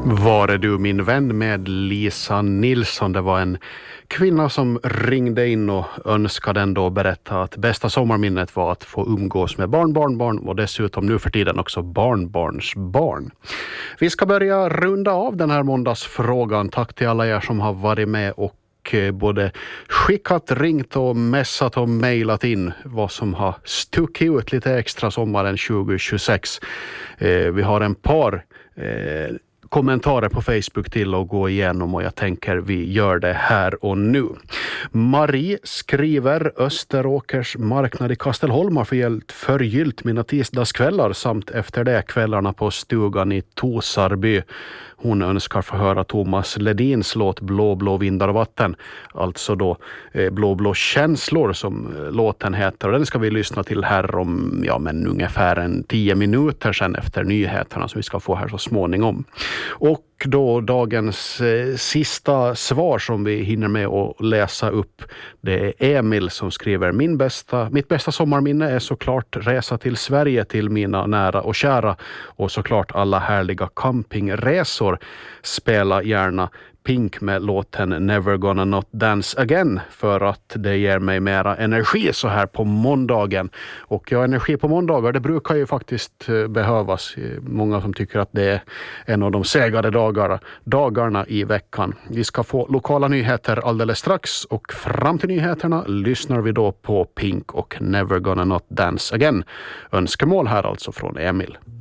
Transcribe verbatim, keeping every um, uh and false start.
Var är du min vän med Lisa Nilsson? Det var en kvinna som ringde in och önskade ändå berätta att bästa sommarminnet var att få umgås med barn, barnbarn och dessutom nu för tiden också barnbarns barn. Vi ska börja runda av den här måndagsfrågan. Tack till alla er som har varit med och både skickat, ringt och messat och mejlat in vad som har stuckit ut lite extra sommaren tjugohundratjugosex. Eh, vi har en par eh, kommentarer på Facebook till att gå igenom och jag tänker vi gör det här och nu. Marie skriver: Österåkers marknad i Kastelholm har förgyllt, förgyllt mina tisdagskvällar samt efter det kvällarna på stugan i Tosarby. Hon önskar få höra Thomas Ledins låt Blå blå vindar och vatten. Alltså då eh, Blå blå känslor som eh, låten heter. Och den ska vi lyssna till här om ja, men ungefär en tio minuter sedan efter nyheterna som vi ska få här så småningom. Och då dagens eh, sista svar som vi hinner med att läsa upp. Det är Emil som skriver: Min bästa, mitt bästa sommarminne är såklart resa till Sverige till mina nära och kära och såklart alla härliga campingresor. Spela gärna Pink med låten Never Gonna Not Dance Again för att det ger mig mera energi så här på måndagen. Och ja, energi på måndagar, det brukar ju faktiskt behövas. Många som tycker att det är en av de segare dagarna, dagarna i veckan. Vi ska få lokala nyheter alldeles strax och fram till nyheterna lyssnar vi då på Pink och Never Gonna Not Dance Again. Önskemål här alltså från Emil.